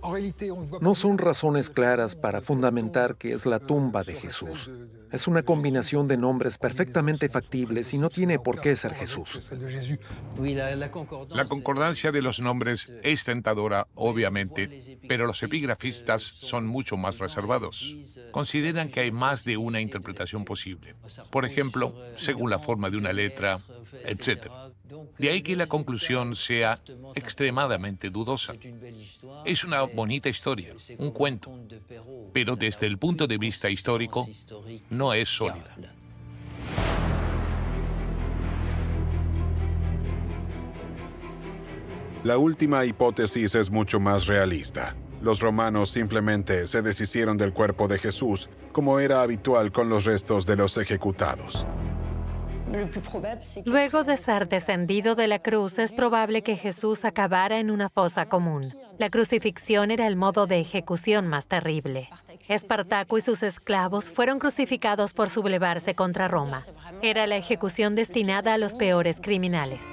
No son razones claras para fundamentar que es la tumba de Jesús. Es una combinación de nombres perfectamente factibles y no tiene por qué ser Jesús. La concordancia de los nombres es tentadora, obviamente, pero los epigrafistas son mucho más reservados. Consideran que hay más de una interpretación posible. Por ejemplo, según la forma de una letra, etc. De ahí que la conclusión sea extremadamente dudosa. Es una bonita historia, un cuento, pero desde el punto de vista histórico, no es sólida. La última hipótesis es mucho más realista. Los romanos simplemente se deshicieron del cuerpo de Jesús, como era habitual con los restos de los ejecutados. Luego de ser descendido de la cruz, es probable que Jesús acabara en una fosa común. La crucifixión era el modo de ejecución más terrible. Espartaco y sus esclavos fueron crucificados por sublevarse contra Roma. Era la ejecución destinada a los peores criminales.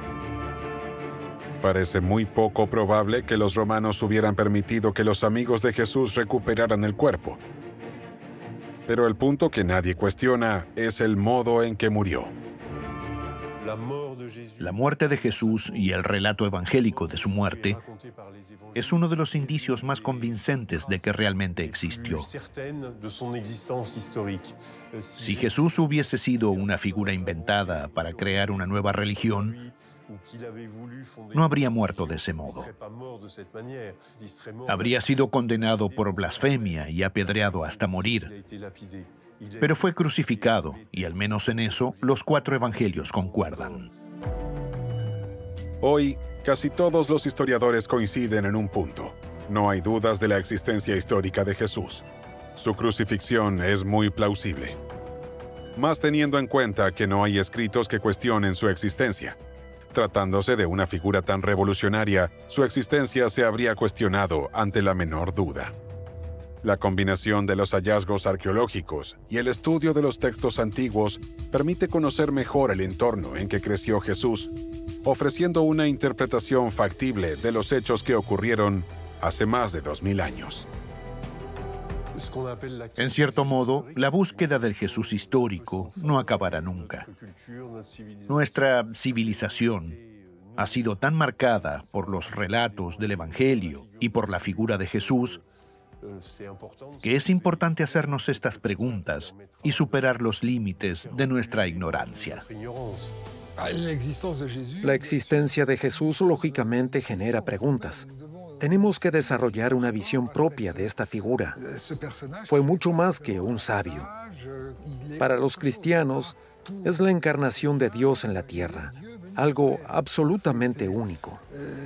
Parece muy poco probable que los romanos hubieran permitido que los amigos de Jesús recuperaran el cuerpo. Pero el punto que nadie cuestiona es el modo en que murió. La muerte de Jesús y el relato evangélico de su muerte es uno de los indicios más convincentes de que realmente existió. Si Jesús hubiese sido una figura inventada para crear una nueva religión, no habría muerto de ese modo. Habría sido condenado por blasfemia y apedreado hasta morir. Pero fue crucificado, y al menos en eso, los 4 evangelios concuerdan. Hoy, casi todos los historiadores coinciden en un punto. No hay dudas de la existencia histórica de Jesús. Su crucifixión es muy plausible. Más teniendo en cuenta que no hay escritos que cuestionen su existencia. Tratándose de una figura tan revolucionaria, su existencia se habría cuestionado ante la menor duda. La combinación de los hallazgos arqueológicos y el estudio de los textos antiguos permite conocer mejor el entorno en que creció Jesús, ofreciendo una interpretación factible de los hechos que ocurrieron hace más de 2000 años. En cierto modo, la búsqueda del Jesús histórico no acabará nunca. Nuestra civilización ha sido tan marcada por los relatos del Evangelio y por la figura de Jesús que es importante hacernos estas preguntas y superar los límites de nuestra ignorancia. La existencia de Jesús lógicamente genera preguntas. Tenemos que desarrollar una visión propia de esta figura. Fue mucho más que un sabio. Para los cristianos, es la encarnación de Dios en la tierra, algo absolutamente único.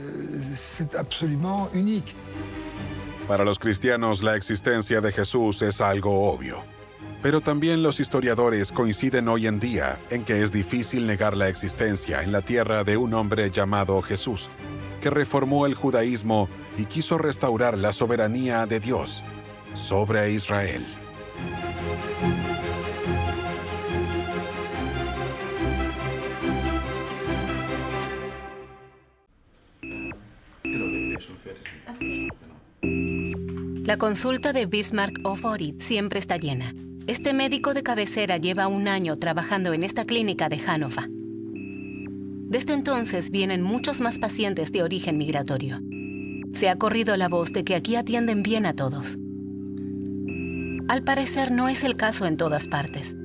Para los cristianos, la existencia de Jesús es algo obvio. Pero también los historiadores coinciden hoy en día en que es difícil negar la existencia en la tierra de un hombre llamado Jesús, que reformó el judaísmo y quiso restaurar la soberanía de Dios sobre Israel. La consulta de Bismarck Oforit siempre está llena. Este médico de cabecera lleva 1 año trabajando en esta clínica de Hannover. Desde entonces vienen muchos más pacientes de origen migratorio. Se ha corrido la voz de que aquí atienden bien a todos. Al parecer no es el caso en todas partes.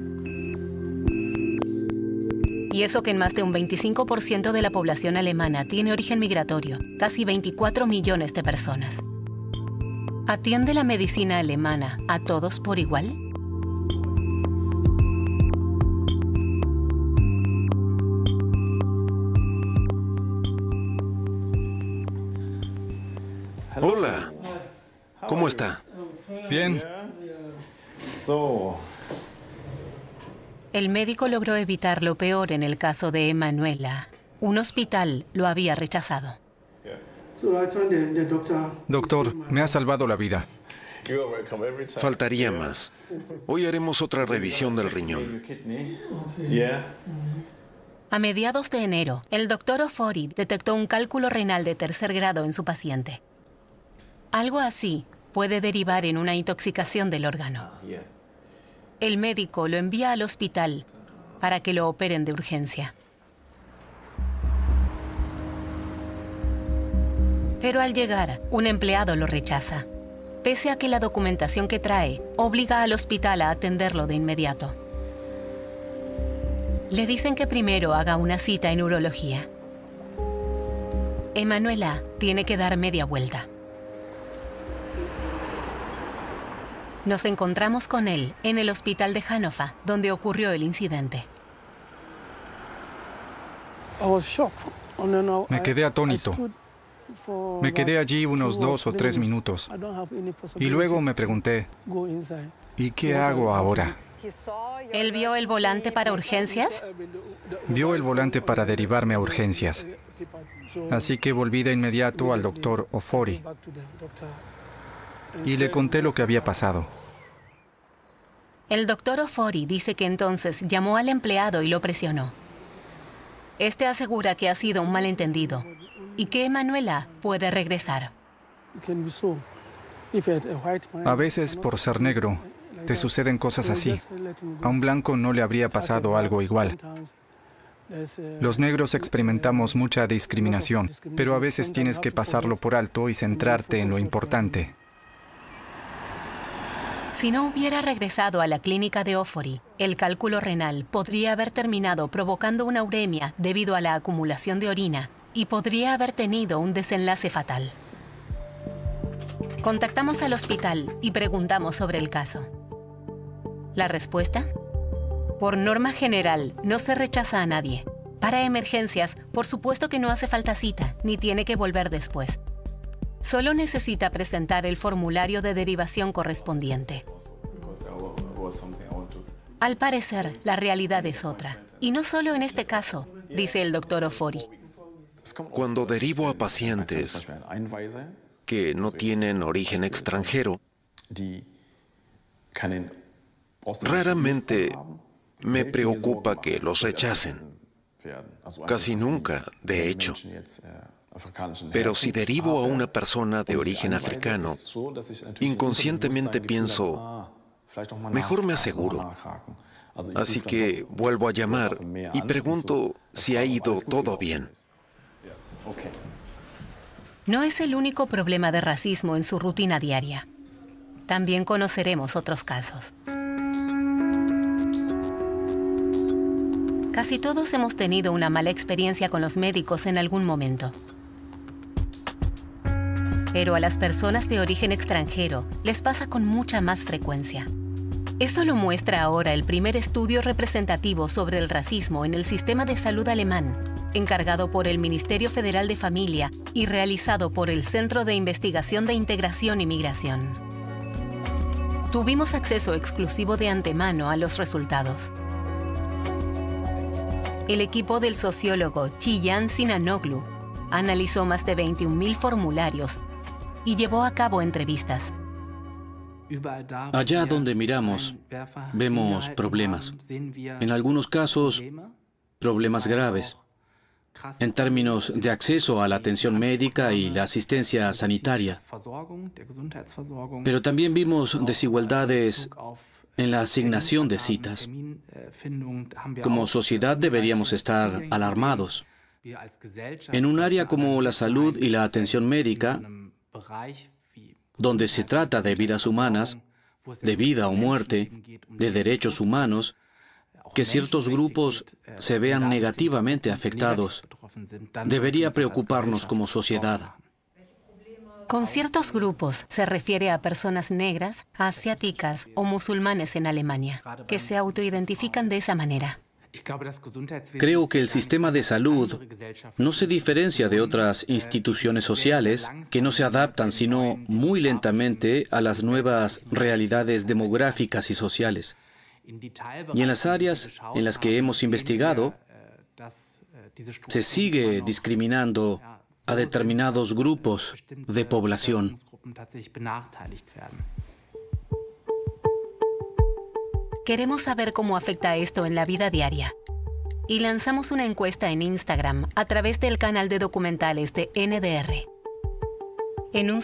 Y eso que en más de un 25% de la población alemana tiene origen migratorio, casi 24 millones de personas. ¿Atiende la medicina alemana a todos por igual? Hola, ¿cómo está? Bien. El médico logró evitar lo peor en el caso de Emanuela. Un hospital lo había rechazado. Doctor, me ha salvado la vida. Faltaría más. Hoy haremos otra revisión del riñón. A mediados de enero, el doctor Oforit detectó un cálculo renal de 3er grado en su paciente. Algo así puede derivar en una intoxicación del órgano. El médico lo envía al hospital para que lo operen de urgencia. Pero al llegar, un empleado lo rechaza, pese a que la documentación que trae obliga al hospital a atenderlo de inmediato. Le dicen que primero haga una cita en urología. Emanuela tiene que dar media vuelta. Nos encontramos con él en el hospital de Hannover, donde ocurrió el incidente. Me quedé atónito. Me quedé allí unos 2 o 3 minutos. Y luego me pregunté, ¿y qué hago ahora? ¿Él vio el volante para urgencias? Vio el volante para derivarme a urgencias. Así que volví de inmediato al doctor Ofori y le conté lo que había pasado. El doctor Ofori dice que entonces llamó al empleado y lo presionó. Este asegura que ha sido un malentendido y que Emanuela puede regresar. A veces, por ser negro, te suceden cosas así. A un blanco no le habría pasado algo igual. Los negros experimentamos mucha discriminación, pero a veces tienes que pasarlo por alto y centrarte en lo importante. Si no hubiera regresado a la clínica de Ofori, el cálculo renal podría haber terminado provocando una uremia debido a la acumulación de orina y podría haber tenido un desenlace fatal. Contactamos al hospital y preguntamos sobre el caso. ¿La respuesta? Por norma general, no se rechaza a nadie. Para emergencias, por supuesto que no hace falta cita, ni tiene que volver después. Solo necesita presentar el formulario de derivación correspondiente. Al parecer, la realidad es otra. Y no solo en este caso, dice el doctor Ofori. Cuando derivo a pacientes que no tienen origen extranjero, raramente me preocupa que los rechacen. Casi nunca, de hecho. Pero si derivo a una persona de origen africano, inconscientemente pienso, mejor me aseguro. Así que vuelvo a llamar y pregunto si ha ido todo bien. No es el único problema de racismo en su rutina diaria. También conoceremos otros casos. Casi todos hemos tenido una mala experiencia con los médicos en algún momento. Pero a las personas de origen extranjero les pasa con mucha más frecuencia. Eso lo muestra ahora el primer estudio representativo sobre el racismo en el sistema de salud alemán, encargado por el Ministerio Federal de Familia y realizado por el Centro de Investigación de Integración y Migración. Tuvimos acceso exclusivo de antemano a los resultados. El equipo del sociólogo Çiyan Sinanoglu analizó más de 21.000 formularios y llevó a cabo entrevistas. Allá donde miramos, vemos problemas. En algunos casos, problemas graves. En términos de acceso a la atención médica y la asistencia sanitaria. Pero también vimos desigualdades en la asignación de citas. Como sociedad deberíamos estar alarmados. En un área como la salud y la atención médica, donde se trata de vidas humanas, de vida o muerte, de derechos humanos, que ciertos grupos se vean negativamente afectados, debería preocuparnos como sociedad. Con ciertos grupos se refiere a personas negras, asiáticas o musulmanes en Alemania, que se autoidentifican de esa manera. Creo que el sistema de salud no se diferencia de otras instituciones sociales que no se adaptan sino muy lentamente a las nuevas realidades demográficas y sociales. Y en las áreas en las que hemos investigado, se sigue discriminando a determinados grupos de población. Queremos saber cómo afecta esto en la vida diaria. Y lanzamos una encuesta en Instagram a través del canal de documentales de NDR. En un